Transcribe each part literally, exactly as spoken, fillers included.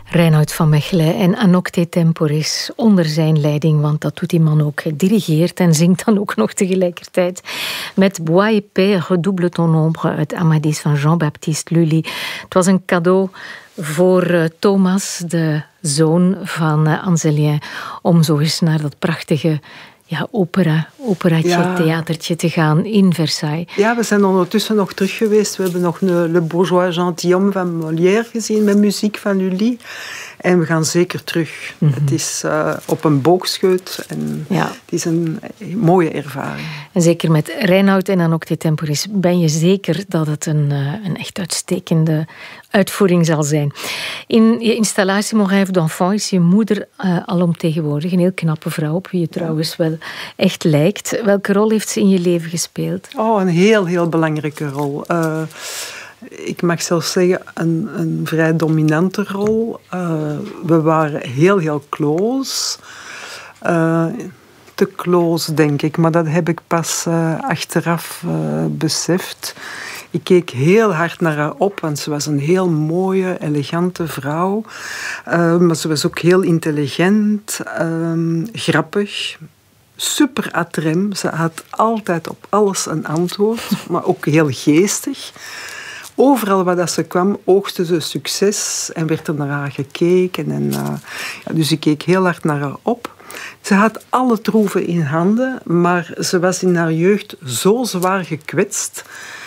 Reinoud van Mechelen en Anocte Temporis onder zijn leiding, want dat doet die man ook. Hij dirigeert en zingt dan ook nog tegelijkertijd met Bois et Paix, redouble ton ombre uit Amadis van Jean-Baptiste Lully. Het was een cadeau voor Thomas, de zoon van Anzelien, om zo eens naar dat prachtige ja, opera, operaatje, ja. theatertje te gaan in Versailles. Ja, we zijn ondertussen nog terug geweest. We hebben nog een Le Bourgeois Gentilhomme van Molière gezien met muziek van Lully. En we gaan zeker terug. Mm-hmm. Het is uh, op een boogscheut en ja. het is een mooie ervaring. En zeker met Reinoud en Anocte Temporis ben je zeker dat het een, uh, een echt uitstekende uitvoering zal zijn. In je installatie Mon Rêve d'Enfant is je moeder uh, alomtegenwoordig. Een heel knappe vrouw, op wie je trouwens wel echt lijkt. Welke rol heeft ze in je leven gespeeld? Oh, een heel, heel belangrijke rol. Uh, ik mag zelfs zeggen, een, een vrij dominante rol. Uh, we waren heel, heel close. Uh, te close, denk ik. Maar dat heb ik pas uh, achteraf uh, beseft. Ik keek heel hard naar haar op, want ze was een heel mooie, elegante vrouw. Uh, maar ze was ook heel intelligent, uh, grappig, super adrem. Ze had altijd op alles een antwoord, maar ook heel geestig. Overal waar dat ze kwam, oogste ze succes en werd er naar haar gekeken. En, uh, ja, dus ik keek heel hard naar haar op. Ze had alle troeven in handen, maar ze was in haar jeugd zo zwaar gekwetst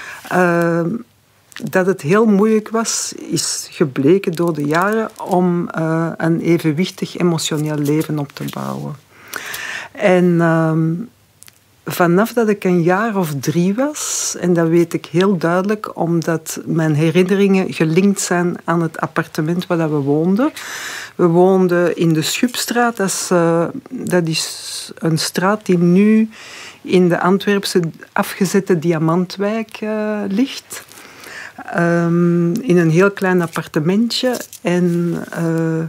Uh, dat het heel moeilijk was, is gebleken door de jaren, om uh, een evenwichtig emotioneel leven op te bouwen. En uh, vanaf dat ik een jaar of drie was, en dat weet ik heel duidelijk, omdat mijn herinneringen gelinkt zijn aan het appartement waar we woonden. We woonden in de Schupstraat, dat is, uh, dat is een straat die nu in de Antwerpse afgezette Diamantwijk uh, ligt. Um, in een heel klein appartementje. En uh,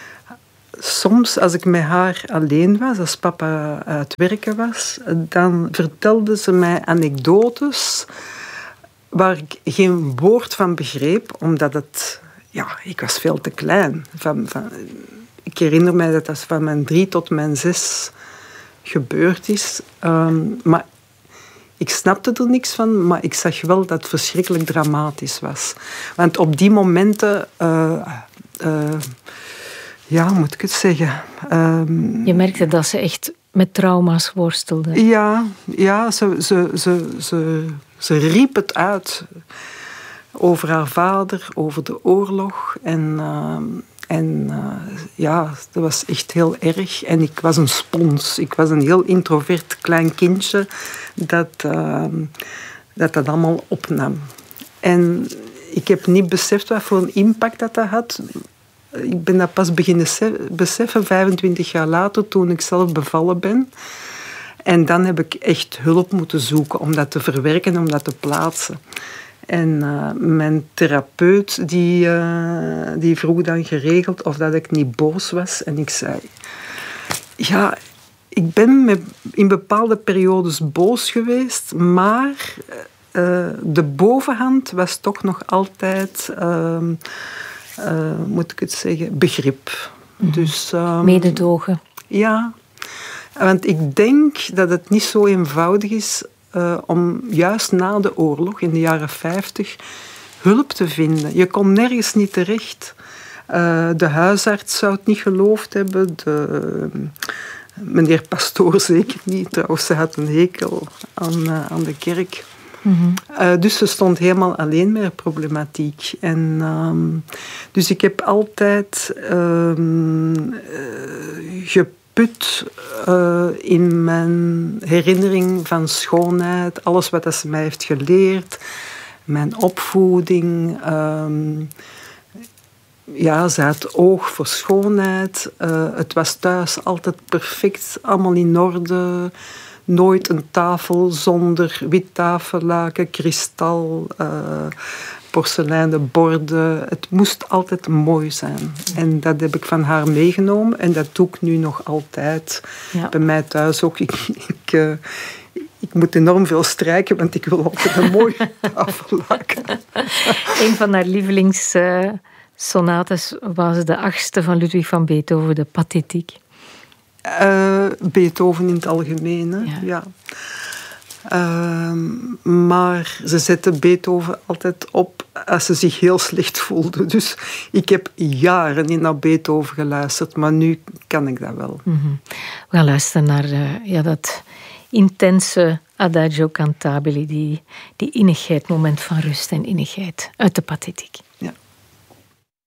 soms, als ik met haar alleen was, als papa aan het werken was, dan vertelde ze mij anekdotes waar ik geen woord van begreep, omdat het... Ja, ik was veel te klein. Van, van, ik herinner mij dat dat van mijn drie tot mijn zes gebeurd is. Um, maar ik snapte er niks van, maar ik zag wel dat het verschrikkelijk dramatisch was. Want op die momenten... Uh, uh, ja, hoe moet ik het zeggen? Um, Je merkte dat ze echt met trauma's worstelde. Ja, ja ze, ze, ze, ze, ze riep het uit. Over haar vader, over de oorlog. En... Uh, En uh, ja, dat was echt heel erg. En ik was een spons. Ik was een heel introvert klein kindje dat uh, dat, dat allemaal opnam. En ik heb niet beseft wat voor een impact dat dat had. Ik ben dat pas beginnen beseffen, vijfentwintig jaar later, toen ik zelf bevallen ben. En dan heb ik echt hulp moeten zoeken om dat te verwerken, om dat te plaatsen. En uh, mijn therapeut die, uh, die vroeg dan geregeld of dat ik niet boos was. En ik zei, ja, ik ben met, in bepaalde periodes boos geweest, maar uh, de bovenhand was toch nog altijd, uh, uh, moet ik het zeggen, begrip. Mm-hmm. Dus, um, mededogen. Ja, want ik denk dat het niet zo eenvoudig is Uh, om juist na de oorlog, in de jaren vijftig, hulp te vinden. Je kon nergens niet terecht. Uh, de huisarts zou het niet geloofd hebben. De, uh, meneer Pastoor zeker niet. Trouwens, ze had een hekel aan, uh, aan de kerk. Mm-hmm. Uh, dus ze stond helemaal alleen met haar problematiek. En, um, dus ik heb altijd um, uh, geput Put uh, in mijn herinnering van schoonheid, alles wat ze mij heeft geleerd, mijn opvoeding. Um, ja, ze had oog voor schoonheid. Uh, het was thuis altijd perfect, allemaal in orde. Nooit een tafel zonder wit tafellaken, kristal, uh, porseleinen borden. Het moest altijd mooi zijn. En dat heb ik van haar meegenomen. En dat doe ik nu nog altijd. Ja. Bij mij thuis ook. Ik, ik, uh, ik moet enorm veel strijken, want ik wil altijd een mooi tafellaken. Een van haar lievelings... Uh... sonates was de achtste van Ludwig van Beethoven, de Pathétique? Uh, Beethoven in het algemeen, hè? Ja. ja. Uh, maar ze zetten Beethoven altijd op als ze zich heel slecht voelde. Dus ik heb jaren niet naar Beethoven geluisterd, maar nu kan ik dat wel. Mm-hmm. We gaan luisteren naar uh, ja, dat intense Adagio Cantabile, die, die innigheid, moment van rust en innigheid uit de Pathétique. Ja.